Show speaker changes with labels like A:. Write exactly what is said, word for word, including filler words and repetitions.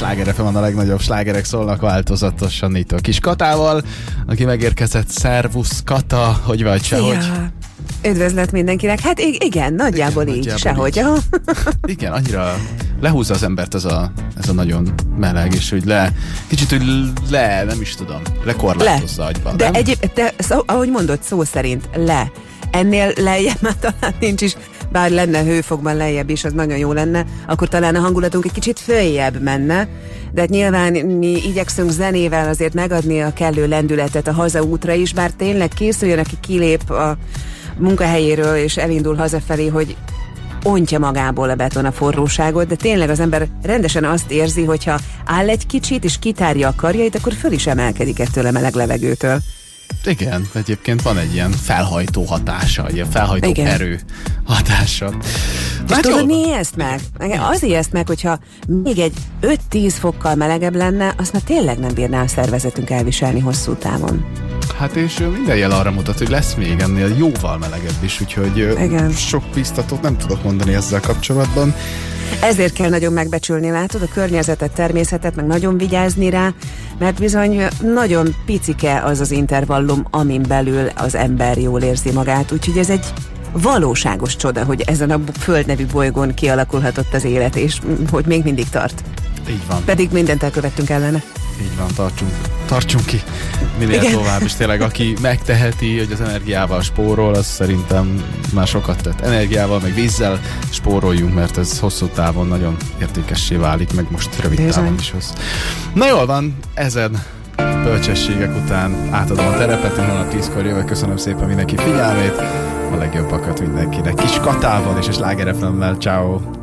A: Sláger ef em, a legnagyobb slágerek szólnak változatosan itt a kis Katával, aki megérkezett. Szervusz Kata, hogy vagy, sehogy?
B: Ja. Üdvözlet mindenkinek. Hát igen, nagyjából igen, így, nagyjából sehogy. Így.
A: Igen, annyira lehúzza az embert ez a, ez a nagyon meleg, és hogy le, kicsit, hogy le, nem is tudom, lekorlátozza le. Agyban.
B: De,
A: nem?
B: Egyéb, de szó, ahogy mondod, szó szerint le. Ennél lejjebb már talán nincs is, bár lenne hőfokban lejjebb is, az nagyon jó lenne, akkor talán a hangulatunk egy kicsit följebb menne, de hát nyilván mi igyekszünk zenével azért megadni a kellő lendületet a hazaútra is, bár tényleg készüljön, aki kilép a munkahelyéről és elindul hazafelé, hogy ontja magából a beton a forróságot, de tényleg az ember rendesen azt érzi, hogyha áll egy kicsit és kitárja a karjait, akkor föl is emelkedik ettől a meleg levegőtől.
A: Igen, egyébként van egy ilyen felhajtó hatása, egy ilyen felhajtó igen. erő hatása.
B: És tudod, mi ijeszt meg? Az ijeszt meg, hogyha még egy öt-tíz fokkal melegebb lenne, azt már tényleg nem bírná a szervezetünk elviselni hosszú távon.
A: Hát és minden jel arra mutat, hogy lesz még ennél jóval melegebb is, úgyhogy igen. sok biztatót nem tudok mondani ezzel kapcsolatban.
B: Ezért kell nagyon megbecsülni, látod, a környezetet, természetet, meg nagyon vigyázni rá, mert bizony nagyon picike az az intervallum, amin belül az ember jól érzi magát, úgyhogy ez egy valóságos csoda, hogy ezen a Föld nevű bolygón kialakulhatott az élet, és hogy még mindig tart.
A: Így van.
B: Pedig mindent elkövettünk ellene.
A: Így van, tartsunk, tartsunk ki minél igen. tovább, és tényleg aki megteheti, hogy az energiával spórol, az szerintem már sokat tett. Energiával, meg vízzel spóroljunk, mert ez hosszú távon nagyon értékessé válik, meg most rövid bizony. Távon is hoz. Na jól van, ezen bölcsességek után átadom a terepet, én holnap tízkor jövök, köszönöm szépen mindenki figyelmét, a legjobbakat mindenkinek. Kis Katával és a Sláger ef emmel, ciao.